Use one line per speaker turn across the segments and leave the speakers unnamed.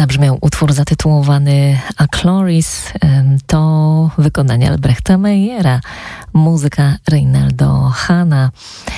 zabrzmiał utwór zatytułowany A Chloris. To wykonanie Albrechta Meyera, muzyka Reynaldo Hana.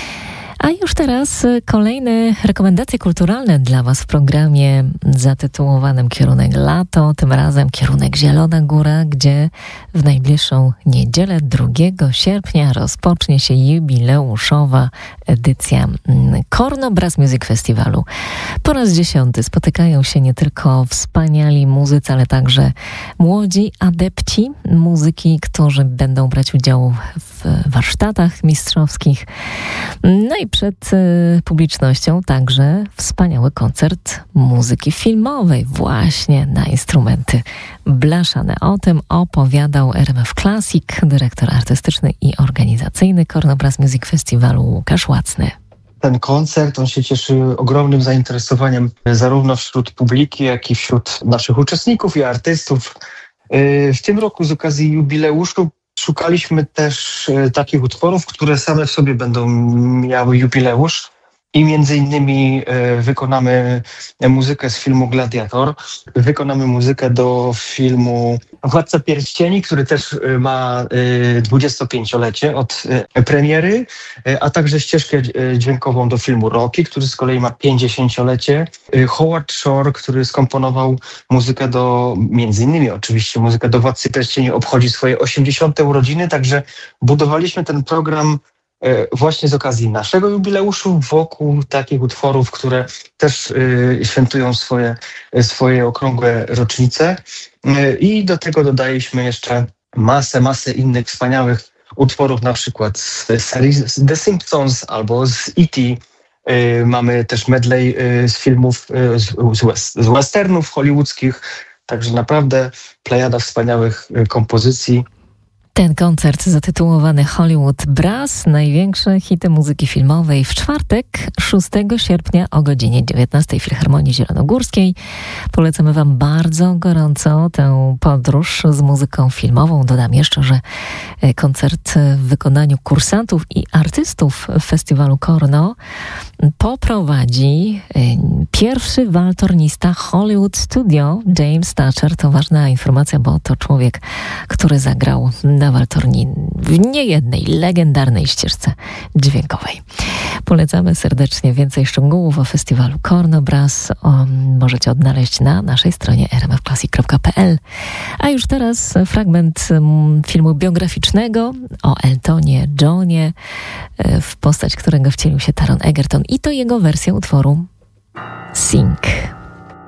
A już teraz kolejne rekomendacje kulturalne dla Was w programie zatytułowanym Kierunek Lato, tym razem kierunek Zielona Góra, gdzie w najbliższą niedzielę 2 sierpnia rozpocznie się jubileuszowa edycja Korno Brass Music Festiwalu. Po raz 10 spotykają się nie tylko wspaniali muzycy, ale także młodzi adepci muzyki, którzy będą brać udział w warsztatach mistrzowskich. No i przed publicznością także wspaniały koncert muzyki filmowej właśnie na instrumenty blaszane. O tym opowiadał RMF Classic, dyrektor artystyczny i organizacyjny Korno Brass Music Festiwalu Łukasz Łacny.
Ten koncert, on się cieszy ogromnym zainteresowaniem zarówno wśród publiki, jak i wśród naszych uczestników i artystów. W tym roku z okazji jubileuszu szukaliśmy też takich utworów, które same w sobie będą miały jubileusz i między innymi wykonamy muzykę z filmu Gladiator, wykonamy muzykę do filmu Władca Pierścieni, który też ma 25-lecie od premiery, a także ścieżkę dźwiękową do filmu Rocky, który z kolei ma 50-lecie. Howard Shore, który skomponował muzykę do, między innymi oczywiście muzykę do Władcy Pierścieni, obchodzi swoje 80. urodziny, także budowaliśmy ten program właśnie z okazji naszego jubileuszu wokół takich utworów, które też świętują swoje okrągłe rocznice. I do tego dodaliśmy jeszcze masę innych wspaniałych utworów, na przykład z serii The Simpsons albo z E.T. Mamy też medley z filmów, z westernów hollywoodzkich, także naprawdę plejada wspaniałych kompozycji.
Ten koncert zatytułowany Hollywood Brass, największe hity muzyki filmowej w czwartek, 6 sierpnia o godzinie 19 w Filharmonii Zielonogórskiej. Polecamy Wam bardzo gorąco tę podróż z muzyką filmową. Dodam jeszcze, że koncert w wykonaniu kursantów i artystów festiwalu Korno poprowadzi pierwszy waltornista Hollywood Studio, James Thatcher. To ważna informacja, bo to człowiek, który zagrał na waltorni w niejednej legendarnej ścieżce dźwiękowej. Polecamy serdecznie. Więcej szczegółów o festiwalu Korno Brass możecie odnaleźć na naszej stronie rmfclassic.pl. A już teraz fragment filmu biograficznego o Eltonie Johnie, w postać którego wcielił się Taron Egerton, i to jego wersja utworu Sing.